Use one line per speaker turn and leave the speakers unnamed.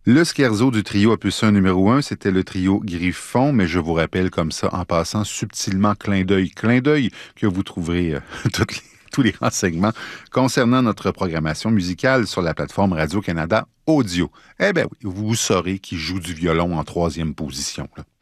Le scherzo du trio opus 1 numéro 1, c'était le trio Griffon, mais je vous rappelle comme ça, en passant subtilement, clin d'œil, que vous trouverez tous les renseignements concernant notre programmation musicale sur la plateforme Radio-Canada Audio. Eh bien oui, vous saurez qui joue du violon en troisième position, là.